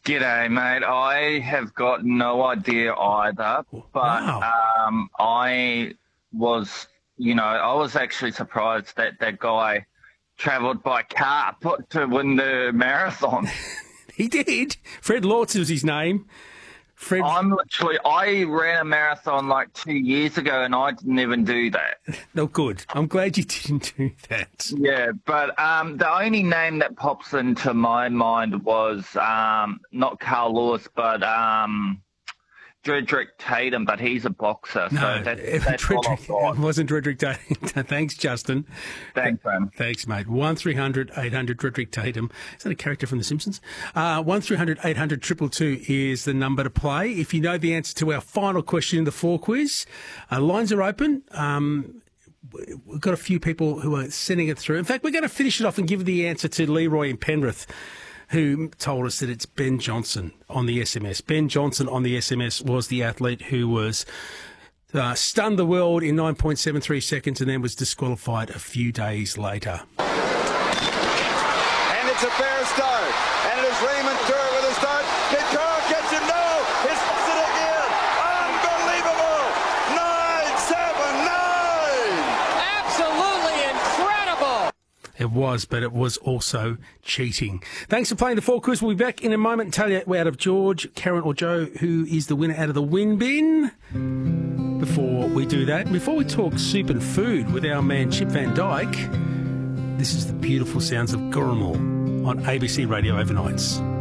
G'day, mate. I have got no idea either, but Wow. I was, I was actually surprised that that guy travelled by car to win the marathon. He did. Fred Lortz was his name. Fred. I ran a marathon like 2 years ago and I didn't even do that. No, good. I'm glad you didn't do that. Yeah, but the only name that pops into my mind was not Carl Lewis, but Dredrick Tatum, but he's a boxer. No, so that's all I've got. it wasn't Dredrick Tatum. Thanks, Justin. Thanks, man. Thanks, mate. 1300 800 Dredrick Tatum. Is that a character from The Simpsons? 1300 800 222 is the number to play. If you know the answer to our final question in the 4 quiz, lines are open. We've got a few people who are sending it through. In fact, we're going to finish it off and give the answer to Leroy in Penrith, who told us that it's Ben Johnson on the SMS. Ben Johnson on the SMS was the athlete who was stunned the world in 9.73 seconds and then was disqualified a few days later. And it's a fair start. And it is Raymond Kerr with a start. Did Carl catch him? No! It's it again! Unbelievable! 9.79! Absolutely incredible! It was, but it was also cheating. Thanks for playing the 4 quiz. We'll be back in a moment and tell you out of George, Karen or Joe who is the winner out of the win bin. Before we do that, before we talk soup and food with our man Chip Van Dyke, this is the beautiful sounds of Gurrumul on ABC Radio Overnights.